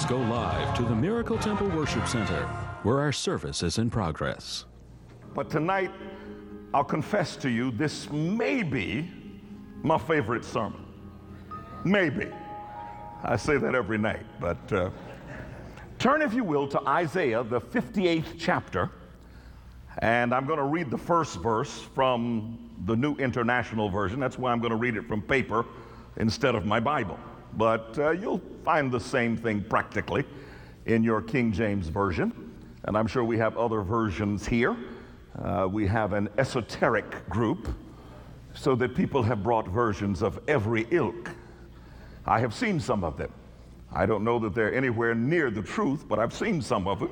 Let's go live to the Miracle Temple Worship Center, where our service is in progress. But tonight, I'll confess to you, this may be my favorite sermon. Maybe. I say that every night, but turn, if you will, to Isaiah, the 58th chapter, and I'm going to read the first verse from the New International Version. That's why I'm going to read it from paper instead of my Bible. But you'll find the same thing practically in your King James Version, and I'm sure we have other versions here. We have an esoteric group, so that people have brought versions of every ilk. I have seen some of them. I don't know that they're anywhere near the truth, but I've seen some of them.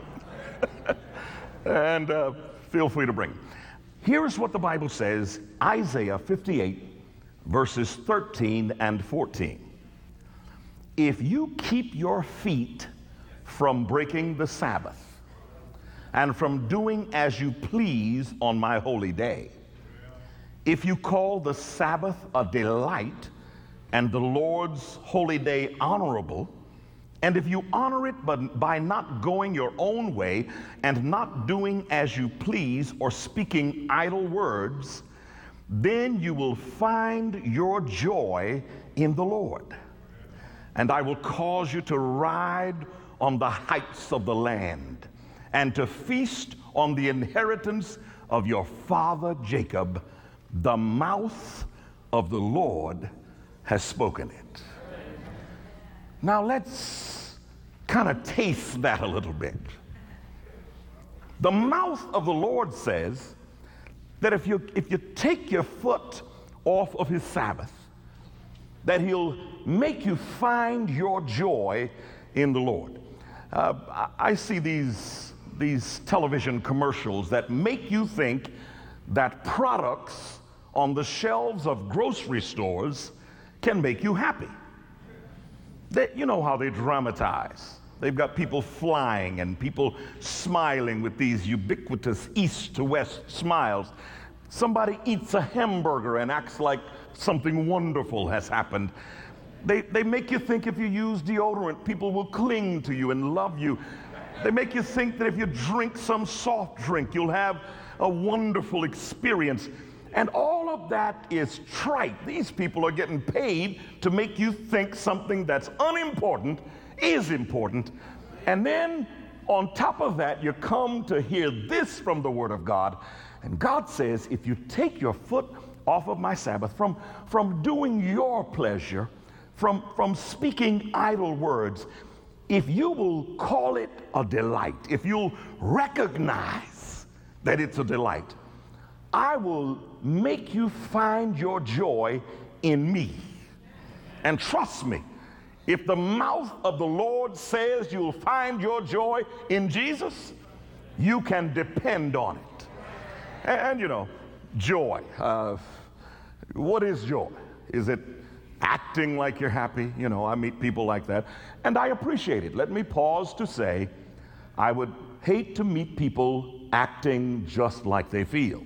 And feel free to bring them. Here's what the Bible says, Isaiah 58, verses 13 and 14. If you keep your feet from breaking the Sabbath and from doing as you please on my holy day, if you call the Sabbath a delight and the Lord's holy day honorable, and if you honor it but by not going your own way and not doing as you please or speaking idle words, then you will find your joy in the Lord. And I will cause you to ride on the heights of the land and to feast on the inheritance of your father Jacob. The mouth of the Lord has spoken it. Now let's kind of taste that a little bit. The mouth of the Lord says that if you take your foot off of his Sabbath, that he'll make you find your joy in the Lord. I see these television commercials that make you think that products on the shelves of grocery stores can make you happy. You know how they dramatize. They've got people flying and people smiling with these ubiquitous east to west smiles. Somebody eats a hamburger and acts like something wonderful has happened. They make you think if you use deodorant, people will cling to you and love you. They make you think that if you drink some soft drink, you'll have a wonderful experience. And all of that is trite. These people are getting paid to make you think something that's unimportant is important. And then on top of that, you come to hear this from the Word of God. And God says, if you take your foot off of my Sabbath, from doing your pleasure, from speaking idle words, if you will call it a delight, if you'll recognize that it's a delight, I will make you find your joy in me. And trust me, if the mouth of the Lord says you'll find your joy in Jesus, you can depend on it. And you know, joy. What is joy? Is it acting like you're happy? You know, I meet people like that, and I appreciate it. Let me pause to say, I would hate to meet people acting just like they feel.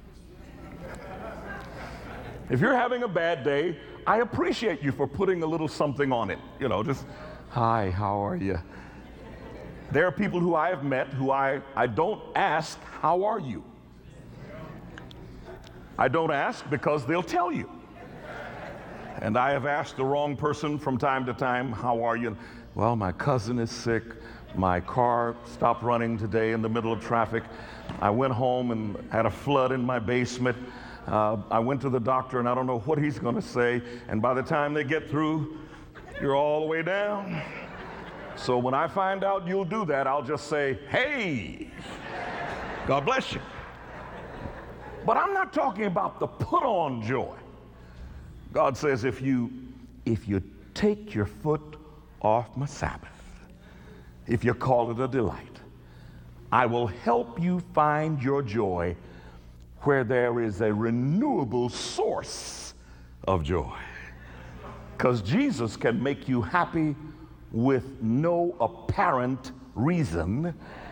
If you're having a bad day, I appreciate you for putting a little something on it. You know, just, hi, how are you? There are people who I have met who I don't ask, how are you? I don't ask because they'll tell you. And I have asked the wrong person from time to time, how are you? Well, my cousin is sick. My car stopped running today in the middle of traffic. I went home and had a flood in my basement. I went to the doctor, and I don't know what he's going to say. And by the time they get through, you're all the way down. So when I find out you'll do that, I'll just say, hey, God bless you. But I'm not talking about the put-on joy. God says, if you take your foot off my Sabbath, if you call it a delight, I will help you find your joy where there is a renewable source of joy. Because Jesus can make you happy with no apparent reason